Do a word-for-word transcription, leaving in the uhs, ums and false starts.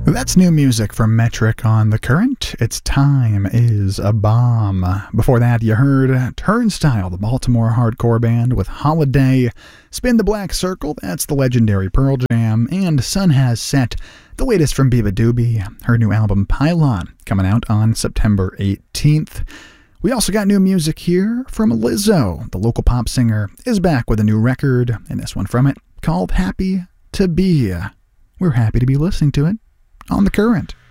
That's new music from Metric on The Current. Its Time is a Bomb. Before that, you heard Turnstile, the Baltimore hardcore band, with Holiday. Spin the Black Circle, that's the legendary Pearl Jam. And Sun Has Set, the latest from Biba Doobie, her new album Pylon, coming out on September eighteenth. We also got new music here from Lizzo. The local pop singer is back with a new record, and this one from it, called Happy to Be. We're happy to be listening to it on The Current.